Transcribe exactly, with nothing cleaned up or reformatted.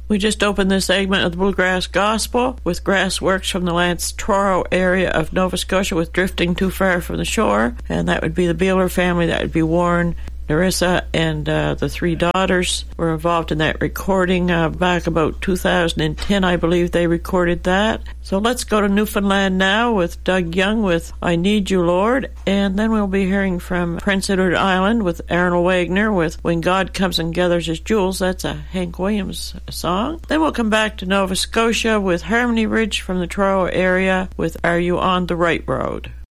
We just opened this segment of the Bluegrass Gospel with Grass Works from the Lance Truro area of Nova Scotia with Drifting Too Far from the Shore, and that would be the Beeler family. That would be Warren, Narissa, and uh, the three daughters were involved in that recording uh, back about two thousand ten, I believe they recorded that. So let's go to Newfoundland now with Doug Young with I Need You, Lord, and then we'll be hearing from Prince Edward Island with Aaron Wagner with When God Comes and Gathers His Jewels. That's a Hank Williams song. Then we'll come back to Nova Scotia with Harmony Ridge from the Truro area with Are You on the Right Road?